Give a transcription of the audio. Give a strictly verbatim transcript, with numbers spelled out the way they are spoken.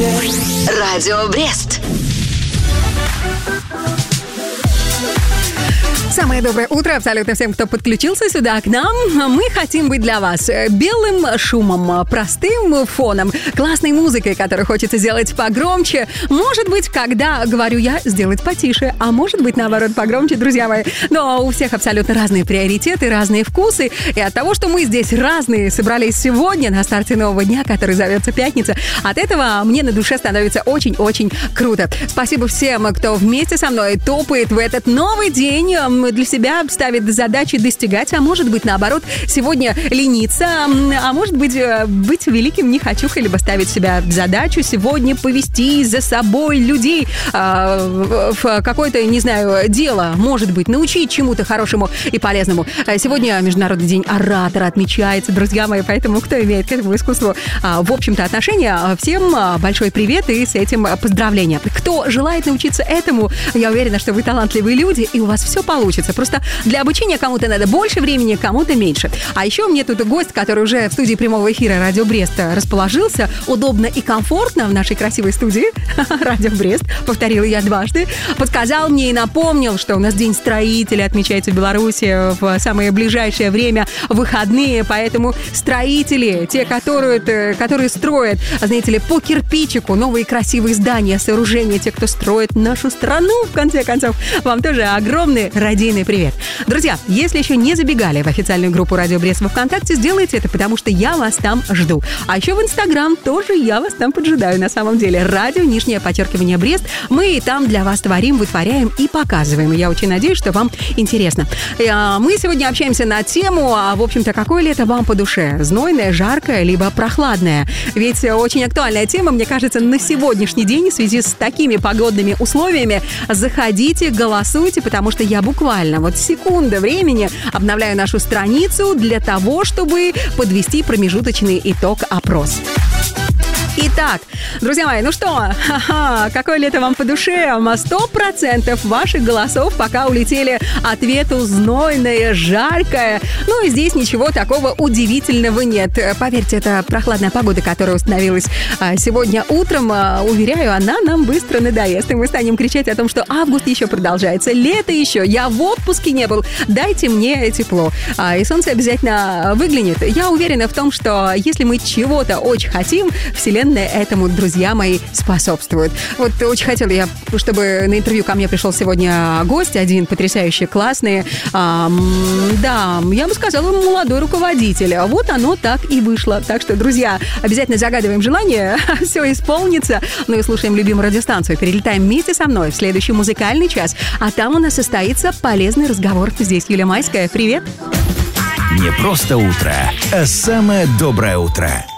Радио Брест. Самое доброе утро абсолютно всем, кто подключился сюда к нам. Мы хотим быть для вас белым шумом, простым фоном, классной музыкой, которую хочется сделать погромче. Может быть, когда говорю я, сделать потише, а может быть, наоборот, погромче, друзья мои. Но у всех абсолютно разные приоритеты, разные вкусы. И от того, что мы здесь разные собрались сегодня на старте нового дня, который зовется пятница, от этого мне на душе становится очень-очень круто. Спасибо всем, кто вместе со мной топает в этот новый день, для себя ставит задачи достигать, а может быть, наоборот, сегодня лениться, а может быть, быть великим нехочухой, либо ставить себя задачу сегодня повести за собой людей э, в какое-то, не знаю, дело, может быть, научить чему-то хорошему и полезному. Сегодня Международный день оратора отмечается, друзья мои, поэтому кто имеет к этому искусству, э, в общем-то, отношение, всем большой привет и с этим поздравления. Кто желает научиться этому, я уверена, что вы талантливые люди, и у вас все получится. Просто для обучения кому-то надо больше времени, кому-то меньше. А еще мне тут гость, который уже в студии прямого эфира Радио Брест расположился удобно и комфортно в нашей красивой студии Радио Брест, повторила я дважды, подсказал мне и напомнил, что у нас День строителя отмечается в Беларуси в самое ближайшее время, выходные, поэтому строители, те, которые, которые строят, знаете ли, по кирпичику новые красивые здания, сооружения, те, кто строит нашу страну, в конце концов, вам тоже огромный радийный привет. Друзья, если еще не забегали в официальную группу Радио Брест во ВКонтакте, сделайте это, потому что я вас там жду. А еще в Инстаграм тоже я вас там поджидаю на самом деле. Радио, нижнее подчеркивание Брест. Мы там для вас творим, вытворяем и показываем. Я очень надеюсь, что вам интересно. Мы сегодня общаемся на тему, а в общем-то, какое лето вам по душе? Знойное, жаркое, либо прохладное? Ведь очень актуальная тема, мне кажется, на сегодняшний день в связи с такими погодными условиями. Заходите, голосуйте, потому что я буквально вот секунда времени обновляю нашу страницу для того, чтобы подвести промежуточный итог опроса. Итак, друзья мои, ну что, ха-ха, какое лето вам по душе? Сто процентов ваших голосов пока улетели ответу знойное, жаркое. Ну и здесь ничего такого удивительного нет. Поверьте, это прохладная погода, которая установилась сегодня утром. Уверяю, она нам быстро надоест. И мы станем кричать о том, что август еще продолжается, лето еще, я в отпуске не был, дайте мне тепло. И солнце обязательно выглянет. Я уверена в том, что если мы чего-то очень хотим, вселенная этому, друзья мои, способствует. Вот очень хотела я, чтобы на интервью ко мне пришел сегодня гость, один потрясающий, классный, эм, да, я бы сказала, молодой руководитель. Вот оно так и вышло. Так что, друзья, обязательно загадываем желание, все исполнится. Ну и слушаем любимую радиостанцию. Перелетаем вместе со мной в следующий музыкальный час. А там у нас состоится полезный разговор. Здесь Юлия Майская. Привет! Не просто утро, а самое доброе утро.